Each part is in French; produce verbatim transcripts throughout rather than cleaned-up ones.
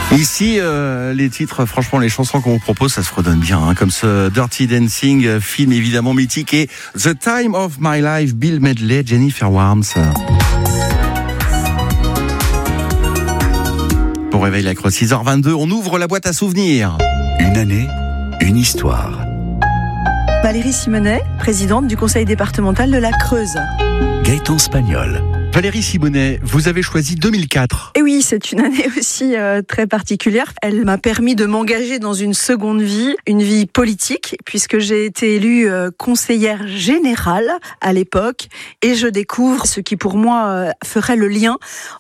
Ici, euh, les titres, franchement, les chansons qu'on vous propose, ça se redonne bien, hein, comme ce Dirty Dancing, euh, film évidemment mythique, et The Time of My Life, Bill Medley, Jennifer Warnes. Pour réveiller la Creuse, six heures vingt-deux, on ouvre la boîte à souvenirs. Une année, une histoire. Valérie Simonet, présidente du conseil départemental de la Creuse. Gaëtan Spagnol. Valérie Simonet, vous avez choisi deux mille quatre. Et oui, c'est une année aussi euh, très particulière. Elle m'a permis de m'engager dans une seconde vie, une vie politique, puisque j'ai été élue euh, conseillère générale à l'époque, et je découvre ce qui pour moi euh, ferait le lien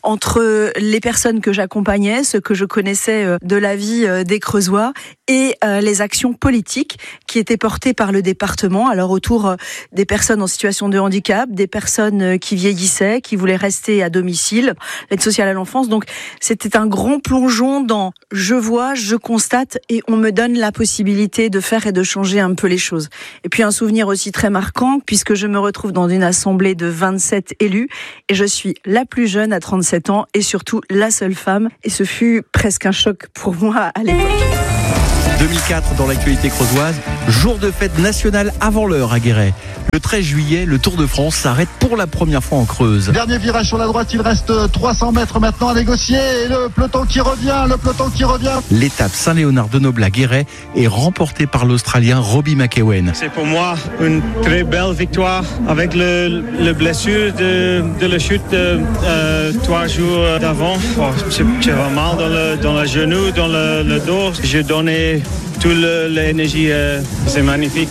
entre les personnes que j'accompagnais, ce que je connaissais euh, de la vie euh, des Creusois, et euh, les actions politiques qui étaient portées par le département, alors autour euh, des personnes en situation de handicap, des personnes euh, qui vieillissaient, qui voulaient rester à domicile, l'aide sociale à l'enfance. Donc c'était un grand plongeon dans je vois, je constate et on me donne la possibilité de faire et de changer un peu les choses. Et puis un souvenir aussi très marquant puisque je me retrouve dans une assemblée de vingt-sept élus et je suis la plus jeune à trente-sept ans et surtout la seule femme, et ce fut presque un choc pour moi à l'époque. deux mille quatre dans l'actualité creusoise, jour de fête nationale avant l'heure à Guéret. Le treize juillet, le Tour de France s'arrête pour la première fois en Creuse. Dernier virage sur la droite, il reste trois cents mètres maintenant à négocier. Et le peloton qui revient, le peloton qui revient. L'étape Saint-Léonard-de-Noble à Guéret est remportée par l'Australien Robbie McEwen. C'est pour moi une très belle victoire avec le, le blessure de, de la chute de, euh, trois jours d'avant. Oh, j'avais mal dans le, dans le genou, dans le, le dos. J'ai donné toute l'énergie, euh, c'est magnifique.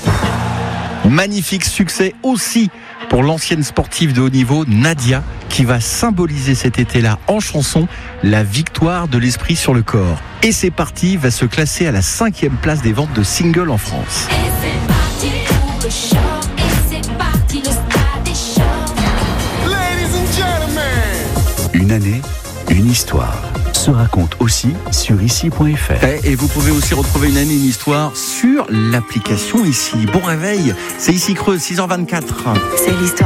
Magnifique succès aussi pour l'ancienne sportive de haut niveau Nadia, qui va symboliser cet été-là en chanson la victoire de l'esprit sur le corps. Et C'est parti va se classer à la cinquième place des ventes de singles en France. Et c'est parti pour le show, et c'est parti le stade des shows. Ladies and gentlemen. Une année, une histoire. Se raconte aussi sur ici point f r. Et vous pouvez aussi retrouver une année, une histoire sur l'application Ici. Bon réveil, c'est Ici Creuse, six heures vingt-quatre. C'est l'histoire.